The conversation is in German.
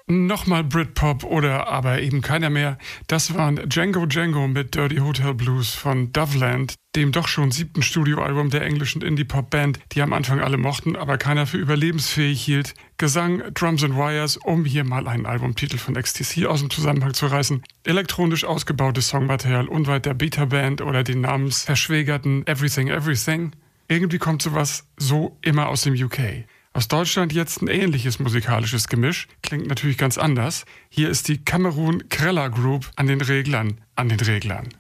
Nochmal Britpop oder aber eben keiner mehr. Das waren Django Django mit Dirty Hotel Blues von Doveland, dem doch schon 7. Studioalbum der englischen Indie-Pop-Band, die am Anfang alle mochten, aber keiner für überlebensfähig hielt. Gesang, Drums and Wires, um hier mal einen Albumtitel von XTC aus dem Zusammenhang zu reißen. Elektronisch ausgebautes Songmaterial unweit der Beta-Band oder den namensverschwägerten Everything Everything. Irgendwie kommt sowas so immer aus dem UK. Aus Deutschland jetzt ein ähnliches musikalisches Gemisch, klingt natürlich ganz anders. Hier ist die Kamerun Krella Group an den Reglern.